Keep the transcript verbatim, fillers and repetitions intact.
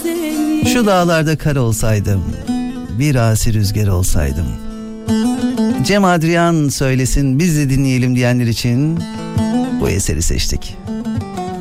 Şu dağlarda kar olsaydım, bir asi rüzgar olsaydım. Cem Adrian söylesin, biz de dinleyelim diyenler için bu eseri seçtik.